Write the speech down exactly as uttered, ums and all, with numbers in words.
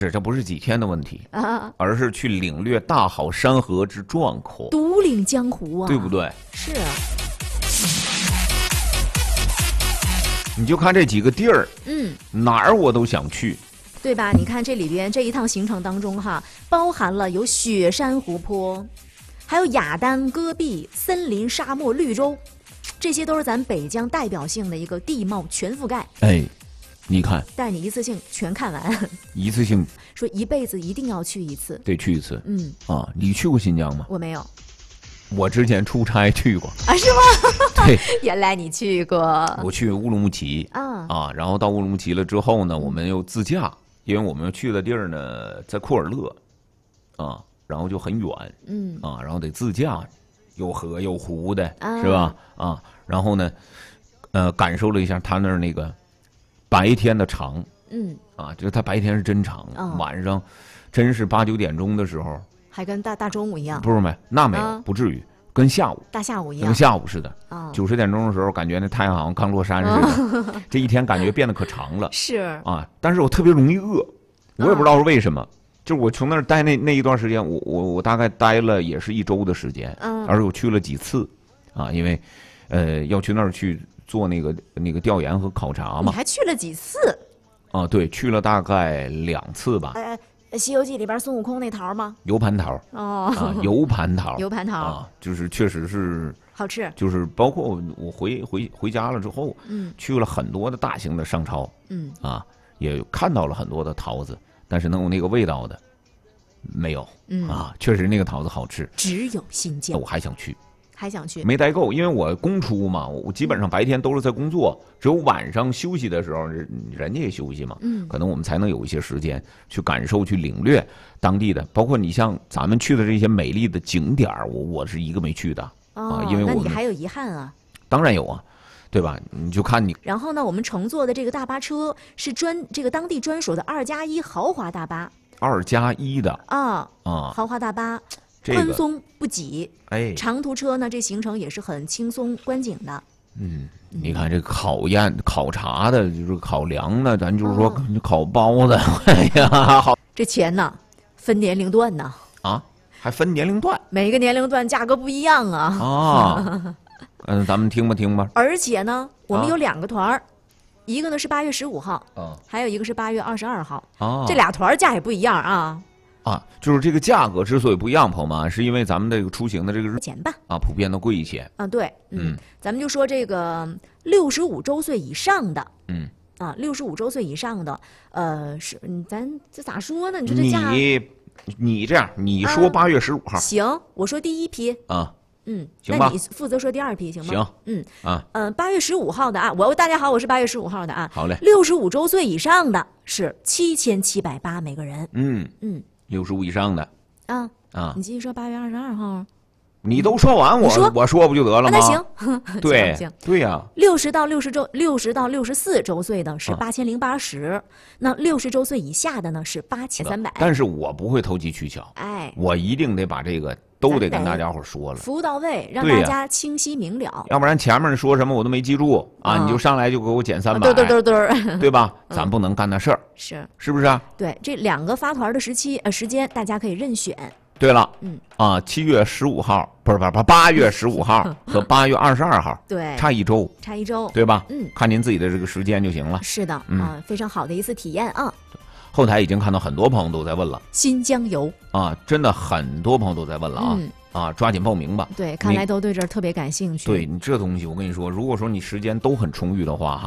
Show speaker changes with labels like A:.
A: 这这不是几天的问题
B: 啊，
A: 而是去领略大好山河之壮阔，
B: 独领江湖啊，
A: 对不对？
B: 是啊。
A: 你就看这几个地儿，
B: 嗯，
A: 哪儿我都想去，
B: 对吧？你看这里边这一趟行程当中哈，包含了有雪山湖泊，还有雅丹、戈壁、森林、沙漠、绿洲，这些都是咱北疆代表性的一个地貌全覆盖。
A: 哎，你看，
B: 带你一次性全看完，
A: 一次性
B: 说一辈子一定要去一次，
A: 得去一次。
B: 嗯
A: 啊，你去过新疆吗？
B: 我没有
A: 我之前出差去过
B: 啊，是吗？
A: 对，
B: 原来你去过。
A: 我去乌鲁木齐
B: 啊
A: 啊，然后到乌鲁木齐了之后呢，我们又自驾，因为我们去的地儿呢在库尔勒啊，然后就很远，
B: 嗯
A: 啊，然后得自驾，有河有湖的，
B: 啊
A: 是吧？啊，然后呢，呃，感受了一下他那儿那个白天的长
B: 嗯，
A: 啊，就是他白天是真长，
B: 哦
A: 晚上真是八九点钟的时候，
B: 还跟大大中午一样，
A: 不是没那没有，
B: 啊
A: 不至于，跟下午
B: 大下午一样
A: 跟。下午似的。
B: 啊，
A: 九十点钟的时候，感觉那太阳好像刚落山似的，这一天感觉变得可长了
B: 是
A: 啊！但是我特别容易饿，我也不知道是为什么。就是我从那儿待那那一段时间，我我我大概待了也是一周的时间，
B: 嗯
A: 而且我去了几次，啊，因为呃要去那儿去做那个那个调研和考察嘛，
B: 你还去了几次？
A: 啊，对，去了大概两次吧。
B: 呃，《西游记》里边孙悟空那桃吗？
A: 油盘桃
B: 哦，
A: 啊，油盘桃，
B: 油盘桃
A: 啊，就是确实是。
B: 好吃。
A: 就是包括我我回回回家了之后，
B: 嗯
A: 去了很多的大型的商超，
B: 嗯，
A: 啊，也看到了很多的桃子，但是能有那个味道的没有，
B: 嗯
A: 啊，确实那个桃子好吃，
B: 只有新疆
A: 我还想去，
B: 还想去。
A: 没待够，因为我公出嘛，我基本上白天都是在工作，只有晚上休息的时候，人人家也休息嘛，
B: 嗯
A: 可能我们才能有一些时间去感受、去领略当地的，包括你像咱们去的这些美丽的景点儿，我我是一个没去的。
B: 哦，
A: 啊因为我们
B: 那你还有遗憾啊。
A: 当然有啊，对吧？你就看你
B: 然后呢，我们乘坐的这个大巴车是专这个当地专属的二加一豪华大巴
A: 二加一的
B: 啊，
A: 啊，
B: 豪华大巴，
A: 这个
B: 宽松不挤。
A: 哎，
B: 长途车呢，这行程也是很轻松观景的。
A: 嗯，你看这考验、考察的，就是考量的，咱就是说
B: 哦
A: 考包的，哎呀，好
B: 这钱呢，分年龄段呢，
A: 啊，还分年龄段
B: 每个年龄段价格不一样啊。
A: 啊。嗯，咱们听吧听吧。
B: 而且呢，我们
A: 啊
B: 有两个团儿，一个呢是八月十五号，
A: 啊
B: 还有一个是八月二十二号。
A: 啊，
B: 这俩团儿价也不一样啊，
A: 啊，就是这个价格之所以不一样，朋友们啊，是因为咱们这个出行的这个日
B: 钱吧。
A: 啊，普遍的贵一些。
B: 啊，对，嗯，
A: 嗯
B: 咱们就说这个六十五周岁以上的
A: 嗯，
B: 啊，六十五周岁以上的，呃，是，嗯咱这咋说呢？你说这价
A: 你你这样，你说
B: 啊
A: 八月十五号
B: 行，我说第一批，
A: 啊，
B: 嗯，
A: 行吧
B: 那你负责说第二批，行吗？
A: 行，
B: 嗯
A: 啊，
B: 嗯，八月十五号的啊，我大家好，我是八月十五号的啊，
A: 好嘞，
B: 六十五周岁以上的是七千七百八每个人，
A: 嗯，
B: 嗯
A: 六十五以上的
B: 啊，
A: 啊
B: 你，继续说八月二十二号，
A: 你都说完，我
B: 你说
A: 我说不就得了吗？
B: 啊那行，
A: 对
B: 行行
A: 对呀，
B: 六十到六十周，六十到六十四周岁的是
A: 啊
B: 八千零八十，那六十周岁以下的呢是八千三百。
A: 但是我不会投机取巧，
B: 哎，
A: 我一定得把这个都得跟
B: 咱得
A: 大家伙儿说了，
B: 服务到位，让
A: 对呀
B: 大家清晰明了。
A: 要不然前面说什么我都没记住啊，
B: 啊
A: 你就上来就给我减三百，
B: 对对对对，
A: 对吧？咱不能干那事儿，
B: 是
A: 是不是啊？
B: 对这两个发团的时期呃时间，大家可以任选。
A: 对了，
B: 嗯
A: 啊，七月十五号不是不是不是八月十五号和八月二十二号
B: 对，
A: 差一周，
B: 差一周。
A: 对吧？
B: 嗯，
A: 看您自己的这个时间就行了。
B: 是的，
A: 嗯
B: 啊，非常好的一次体验啊。
A: 后台已经看到很多朋友都在问了
B: 新疆游，
A: 啊，真的很多朋友都在问了啊、
B: 嗯，
A: 啊，抓紧报名吧。
B: 对，看来都对这儿特别感兴趣。
A: 对你这东西，我跟你说，如果说你时间都很充裕的话，哈。